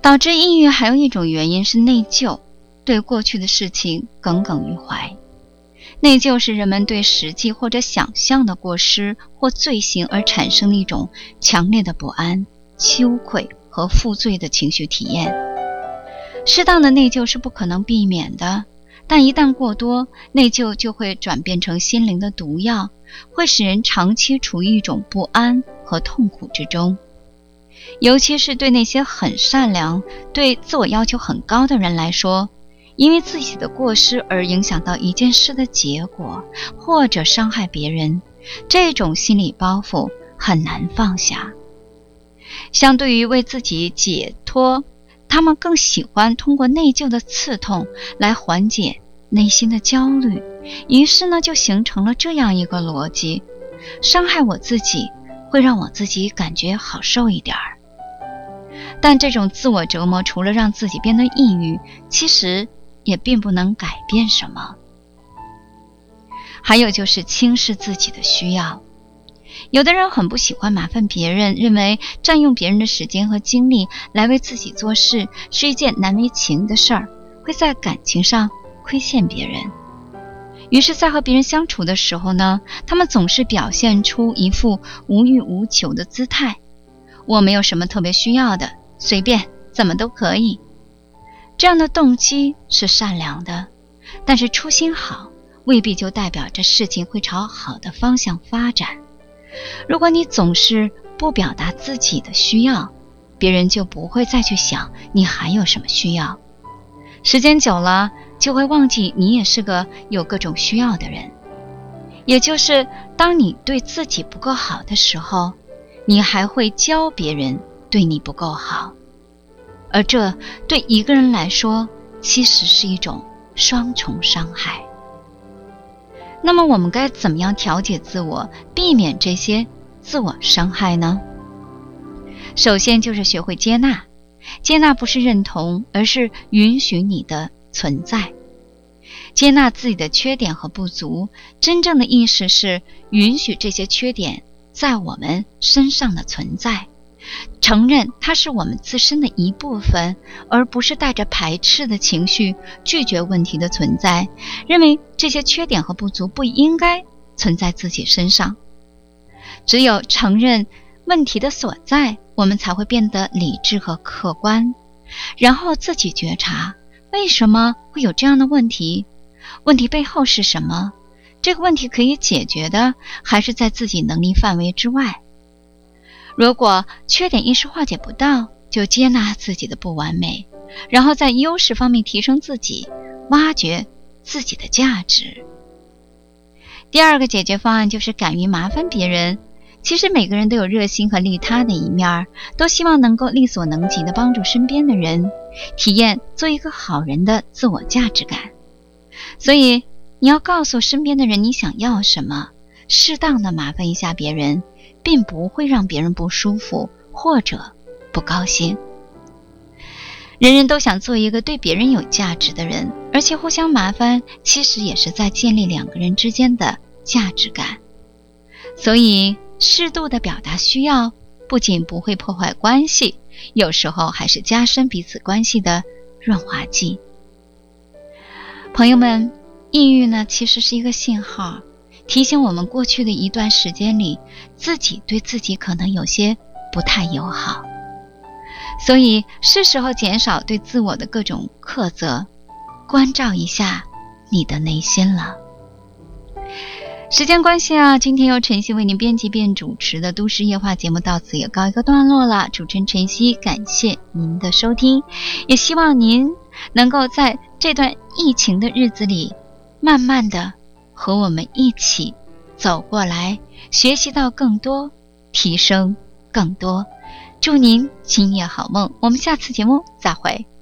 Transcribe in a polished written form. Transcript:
导致抑郁还有一种原因是内疚，对过去的事情耿耿于怀。内疚是人们对实际或者想象的过失或罪行而产生的一种强烈的不安、羞愧和负罪的情绪体验。适当的内疚是不可能避免的，但一旦过多，内疚就会转变成心灵的毒药，会使人长期处于一种不安和痛苦之中。尤其是对那些很善良、对自我要求很高的人来说，因为自己的过失而影响到一件事的结果，或者伤害别人，这种心理包袱很难放下。相对于为自己解脱，他们更喜欢通过内疚的刺痛来缓解内心的焦虑，于是呢，就形成了这样一个逻辑：伤害我自己会让我自己感觉好受一点儿。但这种自我折磨除了让自己变得抑郁，其实也并不能改变什么。还有就是轻视自己的需要。有的人很不喜欢麻烦别人，认为占用别人的时间和精力来为自己做事是一件难为情的事儿，会在感情上亏欠别人。于是在和别人相处的时候呢，他们总是表现出一副无欲无求的姿态，我没有什么特别需要的，随便怎么都可以。这样的动机是善良的，但是初心好未必就代表着事情会朝好的方向发展。如果你总是不表达自己的需要，别人就不会再去想你还有什么需要。时间久了，就会忘记你也是个有各种需要的人。也就是当你对自己不够好的时候，你还会教别人对你不够好。而这对一个人来说，其实是一种双重伤害。那么我们该怎么样调节自我，避免这些自我伤害呢？首先就是学会接纳。接纳不是认同，而是允许你的存在。接纳自己的缺点和不足，真正的意识是允许这些缺点在我们身上的存在，承认它是我们自身的一部分，而不是带着排斥的情绪拒绝问题的存在，认为这些缺点和不足不应该存在自己身上。只有承认问题的所在，我们才会变得理智和客观，然后自己觉察为什么会有这样的问题，问题背后是什么，这个问题可以解决的，还是在自己能力范围之外。如果缺点一时化解不到，就接纳自己的不完美，然后在优势方面提升自己，挖掘自己的价值。第二个解决方案就是敢于麻烦别人。其实每个人都有热心和利他的一面，都希望能够力所能及地帮助身边的人，体验做一个好人的自我价值感。所以你要告诉身边的人你想要什么，适当的麻烦一下别人，并不会让别人不舒服或者不高兴。人人都想做一个对别人有价值的人，而且互相麻烦其实也是在建立两个人之间的价值感。所以适度的表达需要，不仅不会破坏关系，有时候还是加深彼此关系的润滑剂。朋友们，抑郁呢，其实是一个信号，提醒我们过去的一段时间里，自己对自己可能有些不太友好。所以是时候减少对自我的各种苛责，关照一下你的内心了。时间关系啊，今天由晨曦为您编辑并主持的都市夜话节目到此也告一个段落了。主持人晨曦，感谢您的收听，也希望您能够在这段疫情的日子里，慢慢的和我们一起走过来，学习到更多，提升更多。祝您今夜好梦，我们下次节目再会。